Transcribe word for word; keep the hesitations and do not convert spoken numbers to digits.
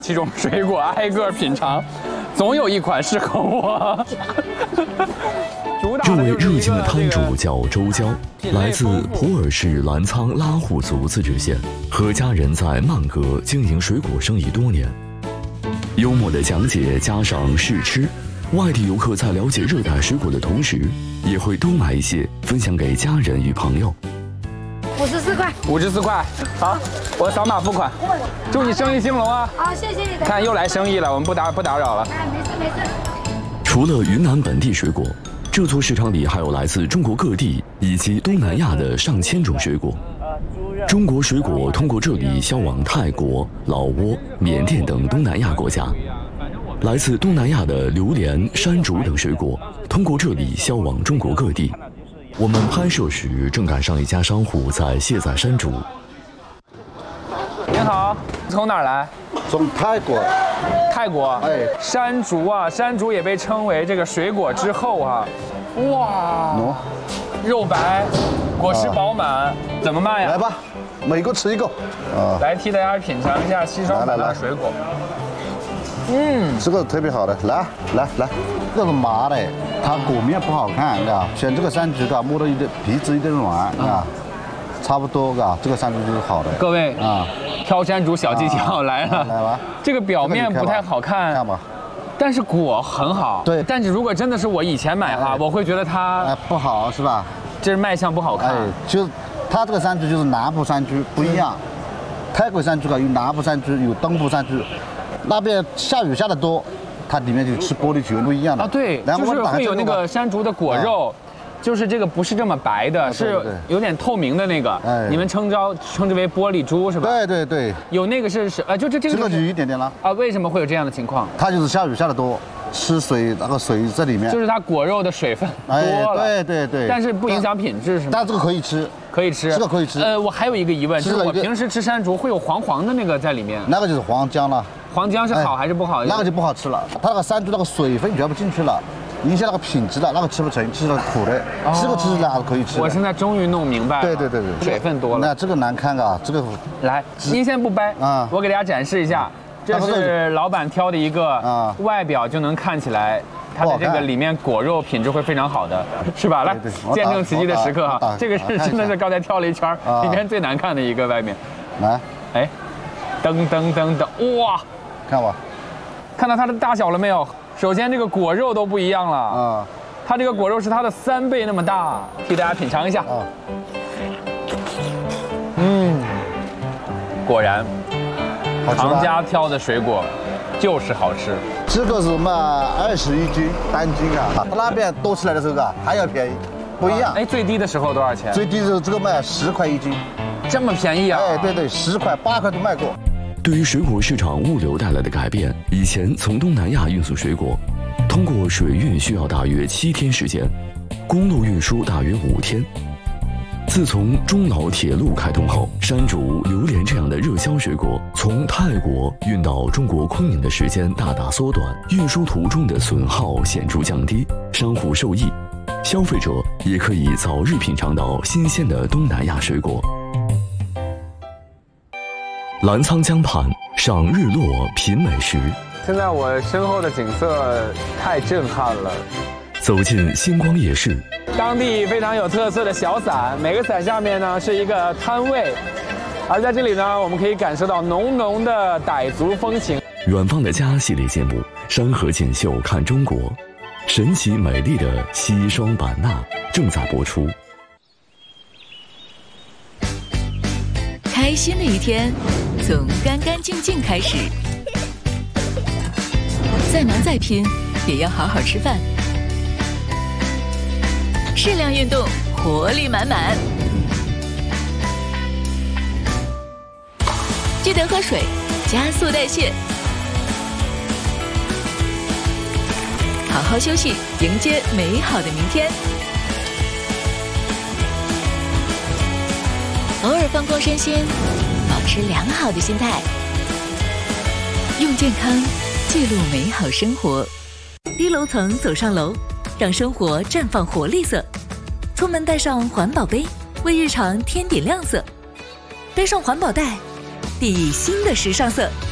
七种水果挨个品尝，总有一款适合我。 这位热情的摊主叫周娇，来自普洱市澜沧拉祜族自治县，和家人在曼阁经营水果生意多年。幽默的讲解加上试吃，外地游客在了解热带水果的同时，也会多买一些分享给家人与朋友。 五十四块， 五十四块，好，我扫码付款。祝你生意兴隆啊！ 好，谢谢你的。 看又来生意了，我们不打不打扰了。 哎，没事没事。 除了云南本地水果，这座市场里还有来自中国各地以及东南亚的上千种水果。中国水果通过这里销往泰国、老挝、缅甸等东南亚国家。来自东南亚的榴莲、山竹等水果通过这里销往中国各地。我们拍摄时正赶上一家商户在卸载山竹。 您好，从哪儿来？ 从泰国。 泰国， 哎， 山竹啊，山竹也被称为这个水果之后啊。哇， 喏， 肉白，果实饱满，怎么卖呀？ 来吧，每个吃一个。啊， 来替大家品尝一下西双版纳水果。嗯， 这个特别好的，来来来，这个麻的，它果面不好看，啊，选这个山竹啊，摸到一点皮质有点软，啊，差不多，啊，这个山竹就是好的。 各位啊， 挑山竹小技巧来了， 来吧。 这个表面不太好看， 看吧。 但是果很好。对。但是如果真的是我以前买哈，我会觉得它哎不好是吧？ 这是卖相不好看。哎， 就它这个山竹就是南部山竹不一样，泰国山竹啊有南部山竹有东部山竹。那边下雨下的多，它里面就吃玻璃全都一样的啊。对，就是会有那个山竹的果肉，就是这个不是这么白的，是有点透明的那个。哎，你们称招称之为玻璃珠是吧？ 对对对， 有那个是是呃，就这这个。 这个就一点点了啊？为什么会有这样的情况？ 它就是下雨下的多，吃水那个水在里面， 就是它果肉的水分多了。 对对对。 但是不影响品质是吗？ 但这个可以吃。 可以吃， 这个可以吃。 呃，我还有一个疑问，就是我平时吃山竹会有黄黄的那个在里面， 那个就是黄姜了。 黄姜是好还是不好？ 那个就不好吃了，它那个山竹那个水分全部进去了，影响那个品质了，那个吃不成，吃了苦的。这个吃了可以吃。 我现在终于弄明白了。 对对对对， 水分多了。 那这个难看啊，这个。 来，您先不掰啊，我给大家展示一下，这是老板挑的一个啊，外表就能看起来。它的这个里面果肉品质会非常好的，是吧？来，见证奇迹的时刻哈，这个是真的是刚才挑了一圈，里面最难看的一个外面。 来， 哎，噔噔噔噔，哇， 看吧， 看到它的大小了没有？首先这个果肉都不一样了啊，它这个果肉是它的三倍那么大，替大家品尝一下。嗯，果然，行家挑的水果就是好吃。 这个是卖二十一斤单斤啊，他那边多出来的时候啊还要便宜，不一样。 哎，最低的时候多少钱？ 最低的时候这个卖十块一斤， 这么便宜啊？ 哎，对对，十块八块都卖过。 对于水果市场物流带来的改变，以前从东南亚运送水果，通过水运需要大约七天时间，公路运输大约五天。自从中老铁路开通后，山竹、榴莲这样的热销水果从泰国运到中国昆明的时间大大缩短，运输途中的损耗显著降低，商户受益，消费者也可以早日品尝到新鲜的东南亚水果。澜沧江畔赏日落品美食， 现在我身后的景色太震撼了。 走进星光夜市， 当地非常有特色的小伞，每个伞下面呢是一个摊位，而在这里呢，我们可以感受到浓浓的傣族风情。 远方的家系列节目《山河锦绣看中国》，神奇美丽的西双版纳正在播出。 开心的一天从干干净净开始，再忙再拼也要好好吃饭，适量运动，活力满满。记得喝水，加速代谢。好好休息，迎接美好的明天。偶尔放空身心，保持良好的心态，用健康记录美好生活。低楼层走上楼，让生活绽放活力色。出门带上环保杯，为日常添点亮色。背上环保袋，递新的时尚色。